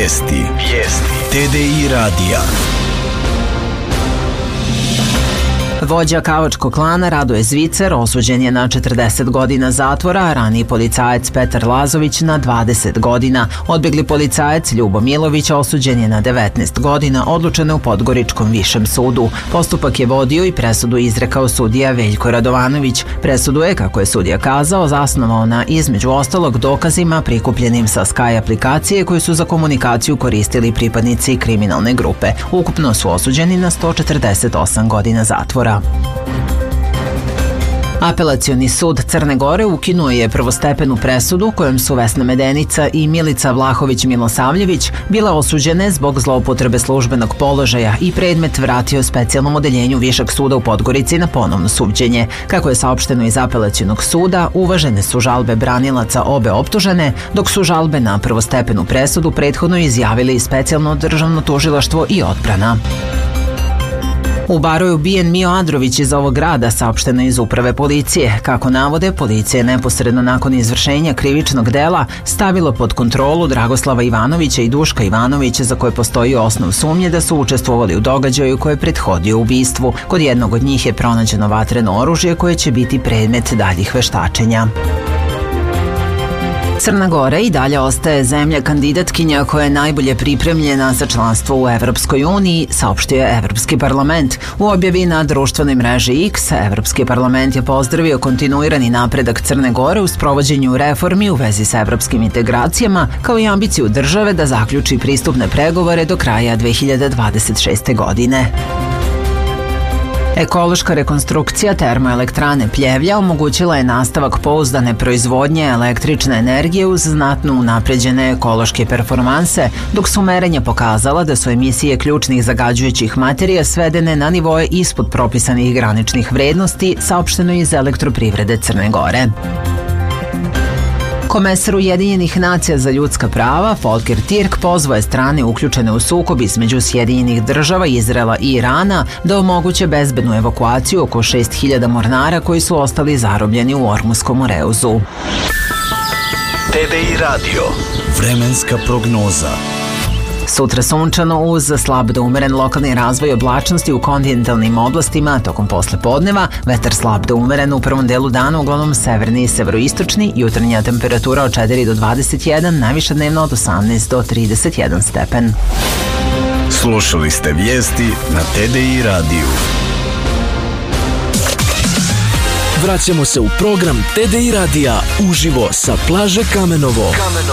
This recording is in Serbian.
Vijesti. TDI radija. Vođa kavačkog klana Radoje Zvicer osuđen je na 40 godina zatvora, a raniji policajac Petar Lazović na 20 godina. Odbegli policajac Ljubo Milović osuđen je na 19 godina, odlučen je u Podgoričkom višem sudu. Postupak je vodio i presudu izrekao sudija Veljko Radovanović. Presudu je, kako je sudija kazao, zasnovao na, između ostalog, dokazima prikupljenim sa Sky aplikacije koju su za komunikaciju koristili pripadnici kriminalne grupe. Ukupno su osuđeni na 148 godina zatvora. Apelacioni sud Crne Gore ukinuo je prvostepenu presudu kojom su Vesna Medenica i Milica Vlahović-Milosavljević bile osuđene zbog zloupotrebe službenog položaja i predmet vratio specijalnom odeljenju Višeg suda u Podgorici na ponovno suđenje. Kako je saopšteno iz apelacionog suda, uvažene su žalbe branilaca obe optužene, dok su žalbe na prvostepenu presudu prethodno izjavili specijalno državno tužilaštvo i odbrana. U Baru je ubijen Mio Andrović iz ovog grada, saopšteno iz uprave policije. Kako navode, policija je neposredno nakon izvršenja krivičnog dela stavila pod kontrolu Dragoslava Ivanovića i Duška Ivanovića, za koje postoji osnov sumnje da su učestvovali u događaju koje je prethodio ubistvu. Kod jednog od njih je pronađeno vatreno oružje koje će biti predmet daljih veštačenja. Crna Gora i dalje ostaje zemlja kandidatkinja koja je najbolje pripremljena za članstvo u Evropskoj uniji, saopštio je Evropski parlament. U objavi na društvenoj mreži X, Evropski parlament je pozdravio kontinuirani napredak Crne Gore u sprovođenju reformi u vezi sa evropskim integracijama, kao i ambiciju države da zaključi pristupne pregovore do kraja 2026. godine. Ekološka rekonstrukcija termoelektrane Pljevlja omogućila je nastavak pouzdane proizvodnje električne energije uz znatno unapređene ekološke performanse, dok su merenja pokazala da su emisije ključnih zagađujućih materija svedene na nivoe ispod propisanih graničnih vrednosti, saopšteno iz Elektroprivrede Crne Gore. Komesar Ujedinjenih nacija za ljudska prava Volker Türk pozvao je strane uključene u sukob između Sjedinjenih država, Izraela i Irana da omoguće bezbednu evakuaciju oko 6.000 mornara koji su ostali zarobljeni u Ormuskom Moreuzu. TDI radio. Vremenska prognoza. Sutra sunčano uz slab do umeren lokalni razvoj oblačnosti u kontinentalnim oblastima tokom poslepodneva, vetar slab do umeren u prvom delu dana, uglavnom severni i severoistočni, jutarnja temperatura od 4 do 21, najviša dnevno od 18 do 31 stepen. Slušali ste vijesti na TDI radiju. Vraćamo se u program TDI radija uživo sa plaže Kamenovo.